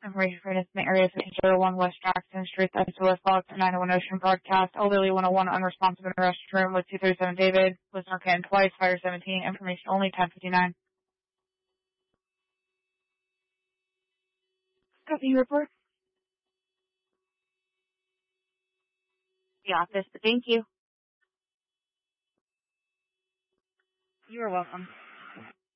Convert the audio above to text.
Information for an incident area 1501 West Jackson Street, SOS Box 901 Ocean Broadcast, elderly 101 unresponsive in the restroom with 237 David, listener can twice, fire 17, information only 1059. Copy report. The office, but thank you. You are welcome.